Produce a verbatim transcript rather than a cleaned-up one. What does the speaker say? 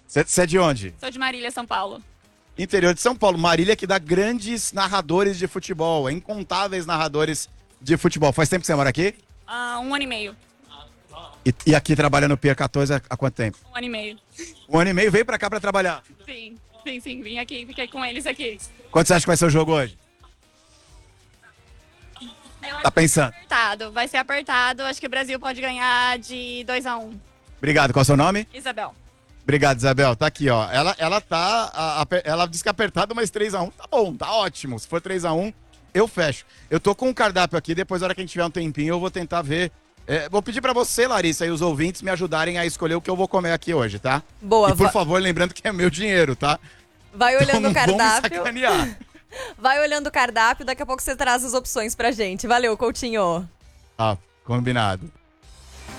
Você é de onde? Sou de Marília, São Paulo. Interior de São Paulo. Marília que dá grandes narradores de futebol, incontáveis narradores de futebol. Faz tempo que você mora aqui? Ah, um ano e meio. E, e aqui trabalha no Pier quatorze há, há quanto tempo? Um ano e meio. Um ano e meio, veio pra cá pra trabalhar. Sim, sim, sim. Vim aqui, fiquei com eles aqui. Quanto você acha que vai ser o jogo hoje? Eu acho Tá pensando? apertado, vai ser apertado. Acho que o Brasil pode ganhar de dois a um. Obrigado. Qual é o seu nome? Isabel. Obrigado, Isabel. Tá aqui, ó. Ela, ela tá. A, a, ela disse que é apertado, mas três a um tá bom, tá ótimo. Se for três a um, eu fecho. Eu tô com um cardápio aqui, depois, na hora que a gente tiver um tempinho, eu vou tentar ver. É, vou pedir pra você, Larissa, e os ouvintes me ajudarem a escolher o que eu vou comer aqui hoje, tá? Boa, E por va- favor, lembrando que é meu dinheiro, tá? vai olhando Então o não vão me cardápio. sacanear. Vai olhando o cardápio, daqui a pouco você traz as opções pra gente. Valeu, Coutinho. Tá, combinado.